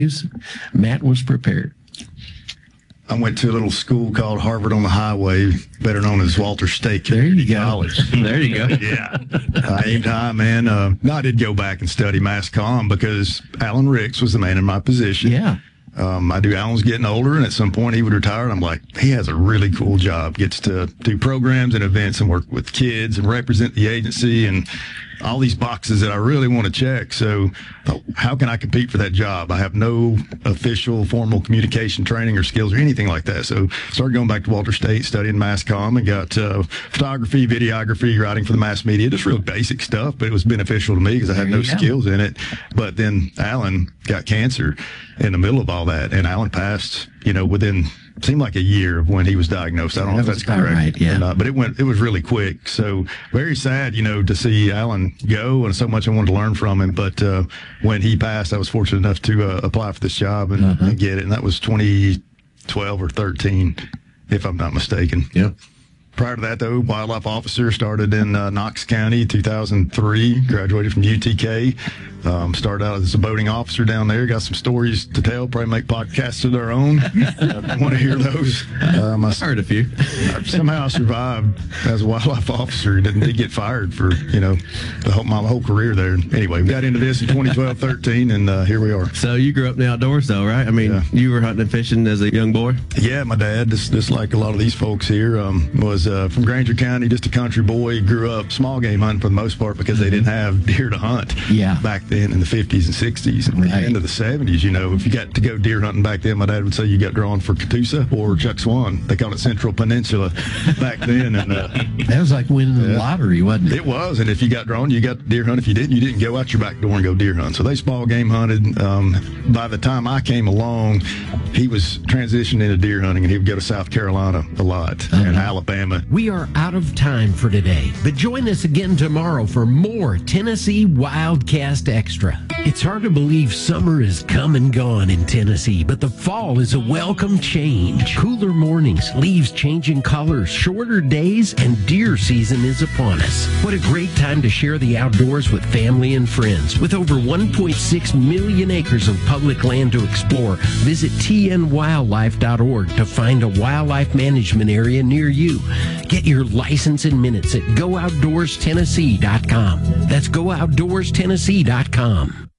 Matt was prepared. I went to a little school called Harvard on the Highway, better known as Walter State Community College. There you go. Yeah. I aimed high, man. No, I did go back and study mass comm because Alan Ricks was the man in my position. Yeah. I knew Alan was getting older, and at some point he would retire. And I'm like, he has a really cool job. Gets to do programs and events and work with kids and represent the agency and all these boxes that I really want to check. So how can I compete for that job? I have no official formal communication training or skills or anything like that. So started going back to Walter State, studying mass comm, and got photography, videography, writing for the mass media, just real basic stuff, but it was beneficial to me because I had no skills in it. But then Alan got cancer in the middle of all that, and Alan passed, within seemed like a year of when he was diagnosed. I don't know if that's correct or not, but it was really quick. So very sad, to see Alan go, and so much I wanted to learn from him. But when he passed, I was fortunate enough to apply for this job and get it. And that was 2012 or 13, if I'm not mistaken. Yeah. Prior to that, though, wildlife officer, started in Knox County, 2003, graduated from UTK. Started out as a boating officer down there. Got some stories to tell, probably make podcasts of their own. Want to hear those? I heard a few. Somehow I survived as a wildlife officer. Didn't get fired for, my whole career there. Anyway, we got into this in 2012, 13, and here we are. So you grew up in the outdoors, though, right? I mean, you were hunting and fishing as a young boy? Yeah, my dad, just like a lot of these folks here, was from Granger County, just a country boy. Grew up small game hunting for the most part because they didn't have deer to hunt back then in the 50s and 60s and the end of the 70s. If you got to go deer hunting back then, my dad would say you got drawn for Catoosa or Chuck Swan. They called it Central Peninsula back then. And that was like winning the lottery, wasn't it? It was. And if you got drawn, you got deer hunt. If you didn't go out your back door and go deer hunt. So they small game hunted. By the time I came along, he was transitioning into deer hunting, and he would go to South Carolina a lot and Alabama. We are out of time for today, but join us again tomorrow for more Tennessee Wildcast Extra. It's hard to believe summer is come and gone in Tennessee, but the fall is a welcome change. Cooler mornings, leaves changing colors, shorter days, and deer season is upon us. What a great time to share the outdoors with family and friends. With over 1.6 million acres of public land to explore, visit tnwildlife.org to find a wildlife management area near you. Get your license in minutes at GoOutdoorsTennessee.com. That's GoOutdoorsTennessee.com.